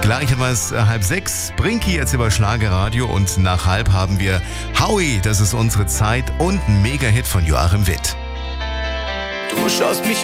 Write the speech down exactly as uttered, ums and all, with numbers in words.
Gleich haben wir es äh, halb sechs. Brinki jetzt über Schlagerradio und nach halb haben wir Howie, das ist unsere Zeit und ein Mega-Hit von Joachim Witt. Du schaust mich